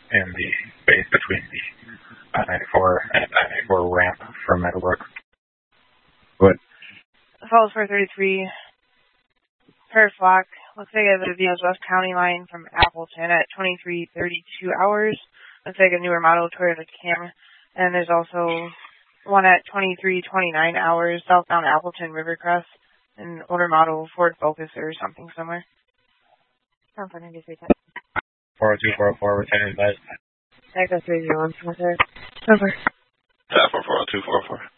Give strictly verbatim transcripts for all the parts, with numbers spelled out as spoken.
in the space between the I ninety-four and I ninety-four ramp from Meadowbrook. Go ahead. Falls four thirty-three. Per flock. Looks like it would be a West County line from Appleton at twenty-three thirty-two hours. Looks like a newer model Toyota Camry. And there's also one at twenty-three twenty-nine hours southbound Appleton Rivercrest. An older model Ford Focus or something similar. four oh two, four oh four, return advised. Echo three zero one, four third. Over. Staff for four oh two, four oh four.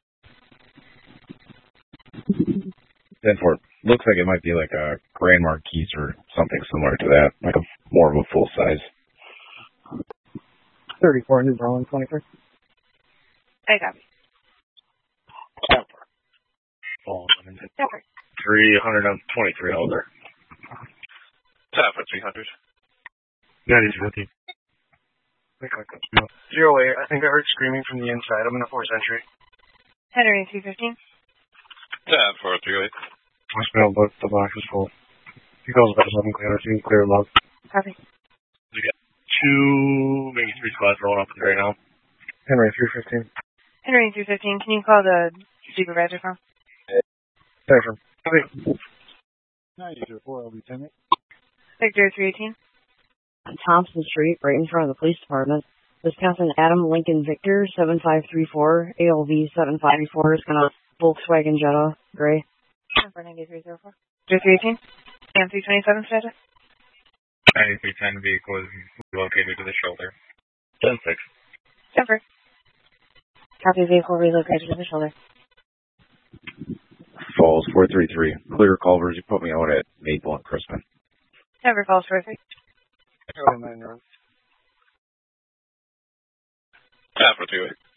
ten four. Looks like it might be like a Grand Marquis or something similar to that, like a more of a full size. thirty-four, New Berlin, twenty-three. I copy. three twenty-three older. Staff for three hundred. ninety-two fifteen. Zero eight. I think I heard screaming from the inside. I'm in a four century. Henry three fifteen. Staff for three oh eight. Voicemail, but the box is full. He calls about eleven clear. So you can clear log. Copy. We got two, maybe three squads rolling up right now. Henry three fifteen. Henry three fifteen. Can you call the supervisor from? Thanks, Copy. ninety-two four, I'll be ten. Victor three eighteen. On Thompson Street, right in front of the police department. Wisconsin Adam Lincoln Victor seven five three four, A L V seven five four is going to Volkswagen Jetta, gray. Number ninety-three oh four. three eighteen. M three twenty-seven status. ninety-three ten vehicle is relocated to the shoulder. ten six. Jumper. Copy, vehicle relocated to the shoulder. Falls four three three. Clear Culvers. You put me out at Maple and Crispin. Number falls four three. Staff for two eight.